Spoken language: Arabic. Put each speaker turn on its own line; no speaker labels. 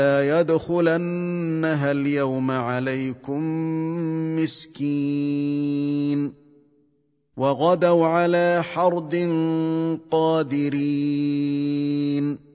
لا يدخلنها اليوم عليكم مسكين وغدوا على حرد قادرين